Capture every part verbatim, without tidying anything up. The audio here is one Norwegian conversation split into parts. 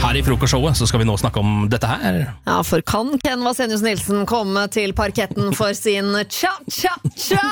Her i frokostshowet så skal vi nå snakke om dette her. Ja, for kan Ken Vasenius Nilsen komme til parketten for sin cha-cha-cha?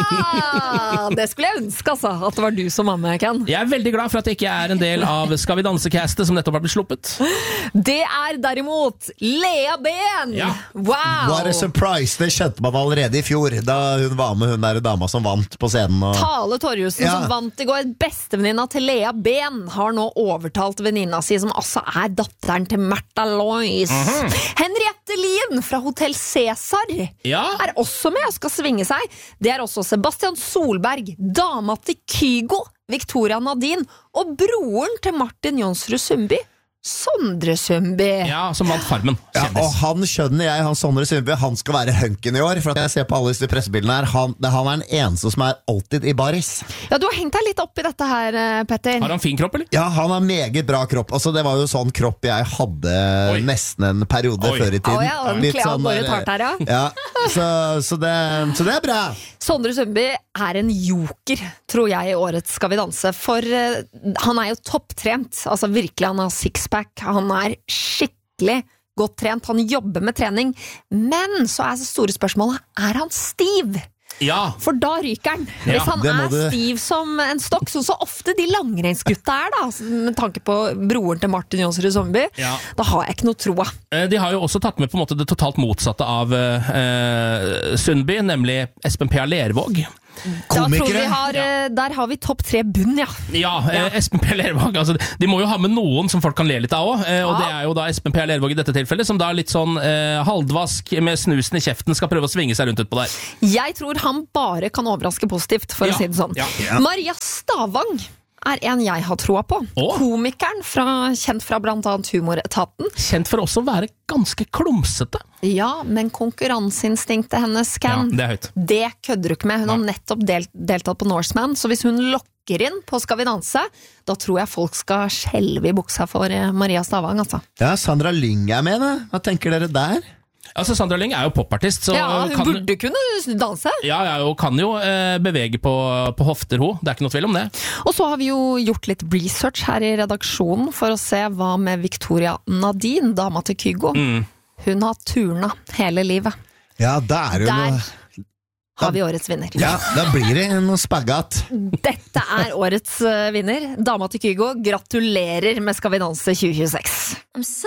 Det skulle jeg ønske, altså, at det var du som var med, Ken. Jeg er veldig glad for at jeg ikke er en del av Skal vi danse-castet som nettopp har blitt sluppet. Det er derimot Lea Ben! Ja. Wow! What a surprise, det skjønte man allerede i fjor, da hun var med hun der dama som vant på scenen. Og... Tale Torjussen, Ja. som vant i går. Bestevenninna til Lea Ben har nå overtalt venninna si, som altså er datteren til Märtha Lois. Mm-hmm. Henriette Lien fra Hotell Cæsar Ja. er også med og skal svinge seg. Det er også Sebastian Solberg, dama til Kygo, Victoria Nadine, og broren til Martin Jonsrud Sundby, Sondre Sundby. Ja, som vant Farmen. Ja, og han skjønner jeg, han Sondre Sundby, han skal være hunken i år, for at jeg ser på alle disse pressebildene her, han, det, han er den eneste som er alltid i baris. Ja, du har hengt deg litt opp i dette her, Petter. Har han fin kropp, eller? Ja, han har meget bra kropp, altså det var jo sånn kropp jeg hadde Oi. nesten en periode Oi. før i tiden. Å ja, han Litt kler sånn bare der- tart her, ja. Ja, så, så, det, så det er bra. Sondre Sundby er en joker, tror jeg, i årets Skal vi danse, for uh, han er jo topptrent, altså virkelig, han har sixpack, han er skikkelig godt trent, han jobber med trening, men så er det store spørsmålet, er han stiv? Ja. For da ryker han. Ja, Hvis han det må er du- stiv som en stokk, så så ofte de langrennsgutta er da, med tanke på broren til Martin Jonsrud Sundby, Ja. da har jeg ikke noe troa. Eh, De har jo også tatt med på en måte det totalt motsatte av eh, Sundby, nemlig Espen P. Lervåg. Da tror vi Komikere. har, eh, der har vi topp tre bunn, ja. Ja, eh, Espen P. Lervåg, altså, de må jo ha med noen som folk kan le litt av også, eh, og Ja. det er jo da Espen P. Lervåg i dette tilfellet, som da litt sånn eh, halvdvask med snusen i kjeften skal prøve å svinge seg rundt ut på der. Jeg tror han bare kan overraske positivt, for Ja, å si det sånn. ja, ja. Maria Stavang er en jeg har troa på. Å. Komikeren, fra, kjent fra blant annet Humoretaten. Kjent for også å være ganske klumsete. Ja, men konkurranseinstinktet hennes, Ja, Ken, det er høyt. det kødder du ikke med. Hun har Nei. nettopp del, deltatt på Norseman, så hvis hun lokker inn på Skal vi danse, da tror jeg folk skal skjelve i buksa for eh, Maria Stavang, altså. Ja, Sandra Lyng er med, da. Hva tenker dere der? Altså, Sandra Lyng er jo popartist, så Ja, hun kan, burde kunne danse. ja, ja, og kan jo eh, bevege på, på hofter, hun. Det er ikke noe tvil om det. Og så har vi jo gjort litt research her i redaksjonen for å se hva med Victoria Nadine, dama til Kygo. Mm. Hun har turna hele livet. Ja, da er det jo Der noe... har vi årets vinner. Ja, da blir det noe spagat. Dette er årets eh, vinner. Dama til Kygo, gratulerer med Skal vi danse tjue tjueseks. I'm so